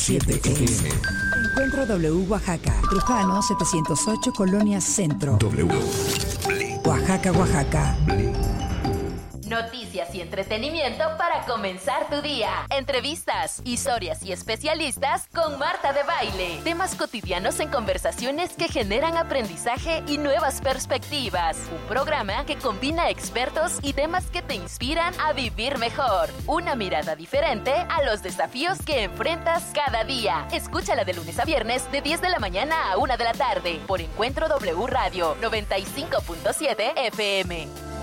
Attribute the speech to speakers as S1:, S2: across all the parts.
S1: 100.7 FM. Encuentro W Oaxaca. Trujano 708, Colonia Centro. W. Oaxaca, Oaxaca.
S2: Noticias y entretenimiento para comenzar tu día. Entrevistas, historias y especialistas con Marta de Baile. Temas cotidianos en conversaciones que generan aprendizaje y nuevas perspectivas. Un programa que combina expertos y temas que te inspiran a vivir mejor. Una mirada diferente a los desafíos que enfrentas cada día. Escúchala de lunes a viernes de 10 de la mañana a 1 de la tarde por Encuentro W Radio 95.7 FM.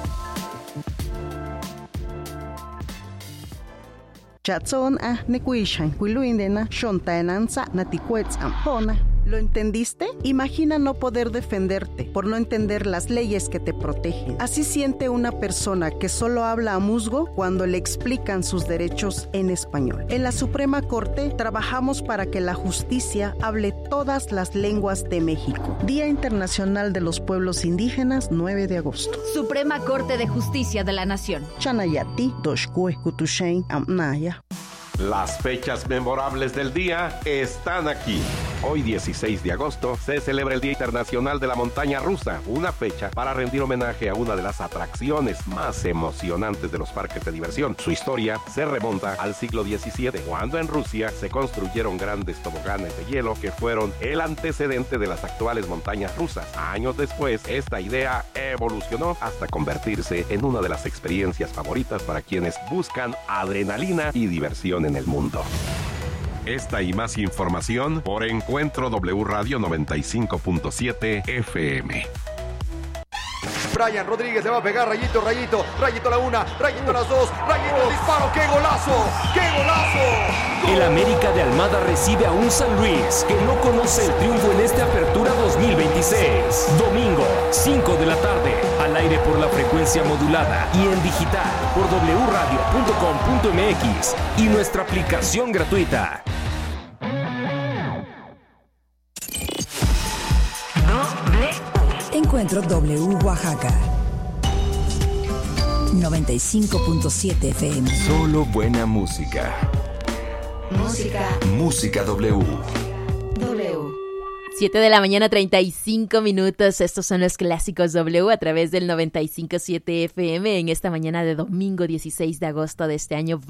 S3: Chatson nekuishan kuiluindena shontaenanza natikuets ampona. ¿Lo entendiste? Imagina no poder defenderte por no entender las leyes que te protegen. Así siente una persona que solo habla a musgo cuando le explican sus derechos en español. En la Suprema Corte trabajamos para que la justicia hable todas las lenguas de México. Día Internacional de los Pueblos Indígenas, 9 de agosto.
S4: Suprema Corte de Justicia de la Nación.
S3: Chanayati, Doshkue, Kutushain, Amnaya.
S5: Las fechas memorables del día están aquí. Hoy 16 de agosto se celebra el Día Internacional de la Montaña Rusa, una fecha para rendir homenaje a una de las atracciones más emocionantes de los parques de diversión. Su historia se remonta al siglo XVII, cuando en Rusia se construyeron grandes toboganes de hielo que fueron el antecedente de las actuales montañas rusas. Años después, esta idea evolucionó hasta convertirse en una de las experiencias favoritas para quienes buscan adrenalina y diversión en el mundo. Esta y más información por Encuentro W Radio 95.7 FM.
S6: Brian Rodríguez le va a pegar, Rayito a la una, Rayito a las dos, Rayito el disparo, ¡qué golazo! ¡Qué golazo! ¡Gol!
S7: El América de Almada recibe a un San Luis que no conoce el triunfo en esta apertura 2026. Domingo, 5 de la tarde, al aire por la frecuencia modulada y en digital por wradio.com.mx y nuestra aplicación gratuita.
S1: Encuentro W Oaxaca 95.7 FM.
S7: Solo buena música. Música W.
S2: 7 de la mañana, 35 minutos. Estos son los clásicos W a través del 95.7 FM en esta mañana de domingo 16 de agosto de este año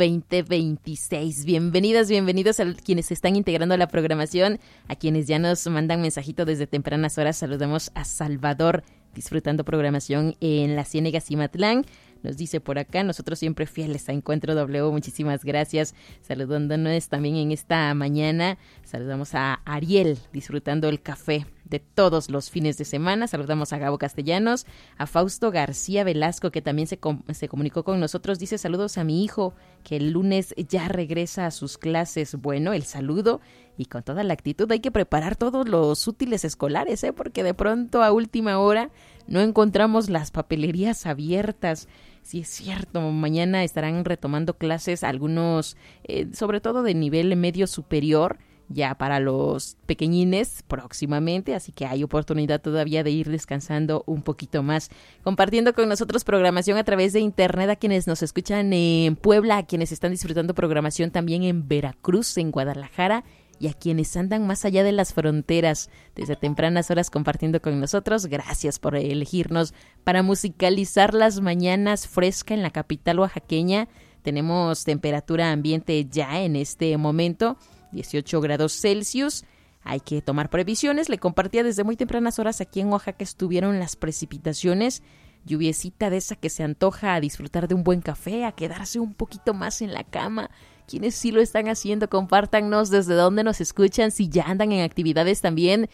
S2: 2026. Bienvenidos a quienes se están integrando a la programación, a quienes ya nos mandan mensajito desde tempranas horas. Saludamos a Salvador, disfrutando programación en la Ciénega Cimatlán. Nos dice por acá, nosotros siempre fieles a Encuentro W, muchísimas gracias. Saludándonos también en esta mañana, saludamos a Ariel, disfrutando el café de todos los fines de semana. Saludamos a Gabo Castellanos, a Fausto García Velasco, que también se comunicó con nosotros. Dice, saludos a mi hijo, que el lunes ya regresa a sus clases. Bueno, el saludo y con toda la actitud. Hay que preparar todos los útiles escolares, porque de pronto a última hora no encontramos las papelerías abiertas. Sí, es cierto, mañana estarán retomando clases algunos, sobre todo de nivel medio superior, ya para los pequeñines próximamente, así que hay oportunidad todavía de ir descansando un poquito más, compartiendo con nosotros programación a través de internet, a quienes nos escuchan en Puebla, a quienes están disfrutando programación también en Veracruz, en Guadalajara, y a quienes andan más allá de las fronteras desde tempranas horas compartiendo con nosotros. Gracias por elegirnos para musicalizar las mañanas fresca en la capital oaxaqueña. Tenemos temperatura ambiente ya en este momento, 18 grados Celsius. Hay que tomar previsiones. Le compartía desde muy tempranas horas aquí en Oaxaca estuvieron las precipitaciones. Lluviecita de esa que se antoja a disfrutar de un buen café, a quedarse un poquito más en la cama. Quienes sí lo están haciendo, compártanos desde dónde nos escuchan, si ya andan en actividades también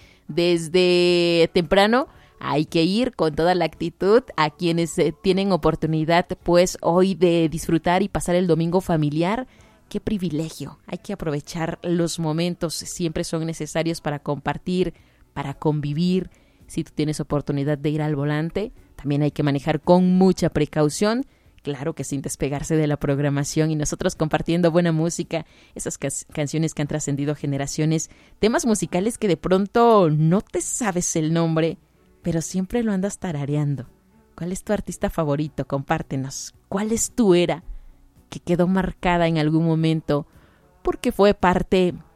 S2: desde temprano. Hay que ir con toda la actitud. A quienes tienen oportunidad pues hoy de disfrutar y pasar el domingo familiar, qué privilegio. Hay que aprovechar los momentos, siempre son necesarios para compartir, para convivir. Si tú tienes oportunidad de ir al volante, también hay que manejar con mucha precaución. Claro que sin despegarse de la programación y nosotros compartiendo buena música, esas canciones que han trascendido generaciones, temas musicales que de pronto no te sabes el nombre, pero siempre lo andas tarareando. ¿Cuál es tu artista favorito? Compártenos. ¿Cuál es tu era que quedó marcada en algún momento porque fue parte